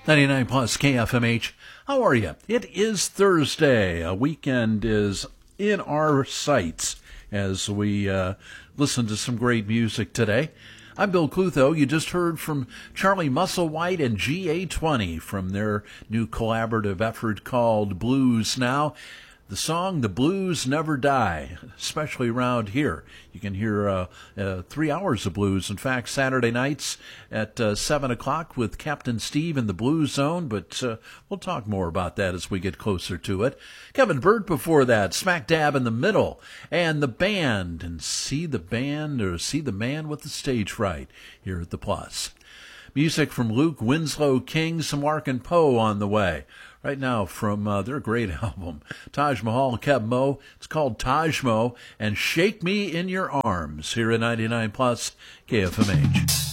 99 plus KFMH. How are you? It is Thursday. A weekend is in our sights as we listen to some great music today. I'm Bill Clutho. You just heard from Charlie Musselwhite and GA20 from their new collaborative effort called Blues Now. The song, The Blues Never Die, especially around here. You can hear 3 hours of blues. In fact, Saturday nights at 7 o'clock with Captain Steve in the Blues Zone, but we'll talk more about that as we get closer to it. Kevin Burt before that, smack dab in the middle, and the band, and see the man with the stage fright here at the Plus. Music from Luke Winslow King, some Larkin Poe on the way. Right now from their great album, Taj Mahal, Keb Mo. It's called Taj Mo and Shake Me in Your Arms here at 99 plus KFMH.